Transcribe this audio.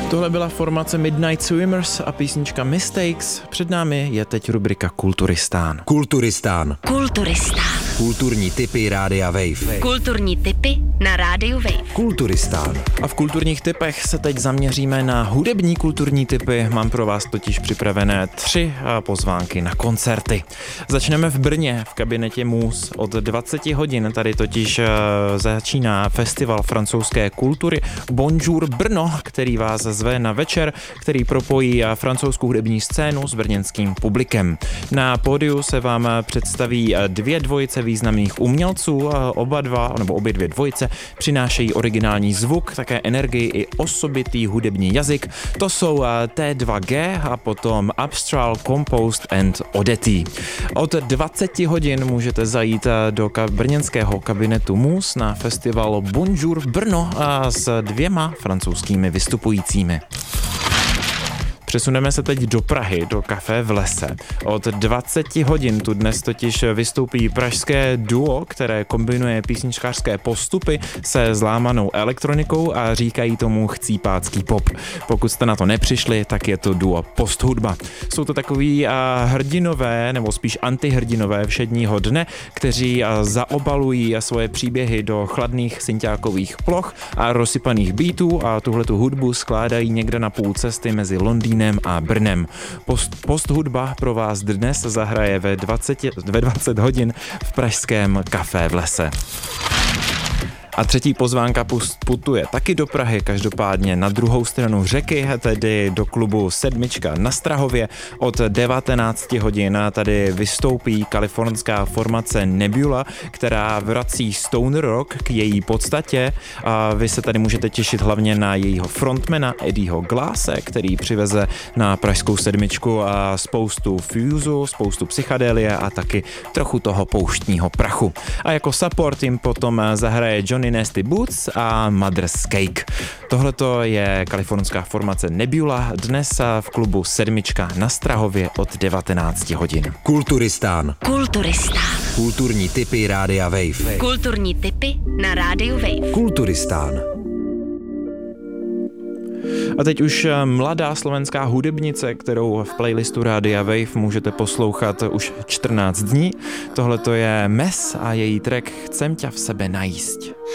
Tohle byla formace Midnight Swimmers a písnička Mistakes. Před námi je teď rubrika Kulturistán. Kulturistán. Kulturní tipy Rádia Wave. Kulturní tipy na Rádiu Wave. Kulturistán. A v kulturních tipech se teď zaměříme na hudební kulturní tipy. Mám pro vás totiž připravené 3 pozvánky na koncerty. Začneme v Brně v kabinetě Mus. Od 20 hodin tady totiž začíná festival francouzské kultury Bonjour Brno, který vás zve na večer, který propojí francouzskou hudební scénu s brněnským publikem. Na pódiu se vám představí 2 dvojice významných umělců, obě dvě dvojice přinášejí originální zvuk, také energii i osobitý hudební jazyk. To jsou T2G a potom Abstral, Compost and Oddity. Od 20 hodin můžete zajít do brněnského kabinetu Mus na festival Bonjour Brno s 2 francouzskými vystupujícími. Přesuneme se teď do Prahy, do Café v lese. Od 20 hodin tu dnes totiž vystoupí pražské duo, které kombinuje písničkářské postupy se zlámanou elektronikou a říkají tomu chcípácký pop. Pokud jste na to nepřišli, tak je to duo Posthudba. Jsou to takový hrdinové, nebo spíš antihrdinové všedního dne, kteří zaobalují svoje příběhy do chladných synťákových ploch a rozsypaných beatů a tuhletu hudbu skládají někde na půl cesty mezi Londýnem a Brnem. Posthudba pro vás dnes zahraje ve 20 hodin v pražském Café v lese. A 3. pozvánka putuje taky do Prahy, každopádně na druhou stranu řeky, tedy do klubu Sedmička na Strahově. Od 19 hodin tady vystoupí kalifornská formace Nebula, která vrací stoner rock k její podstatě. A vy se tady můžete těšit hlavně na jejího frontmana Eddieho Glase, který přiveze na pražskou Sedmičku a spoustu fuzu, spoustu psychadelie a taky trochu toho pouštního prachu. A jako support jim potom zahraje Johnny Nasty Boots a Mother's Cake. Tohleto je kalifornská formace Nebula dnes v klubu Sedmička na Strahově od 19 hodin. Kulturistán. Kulturní tipy Rádia Wave. Kulturní tipy na Rádiu Wave. Kulturistán. A teď už mladá slovenská hudebnice, kterou v playlistu Rádia Wave můžete poslouchat už 14 dní. Tohle to je Mes a její track Chcem ťa v sebe najísť.